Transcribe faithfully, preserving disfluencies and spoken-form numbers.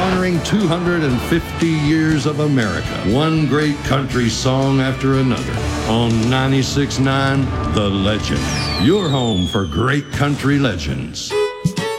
honoring two hundred fifty years of America, one great country song after another. On ninety-six point nine, The Legend. Your home for great country legends.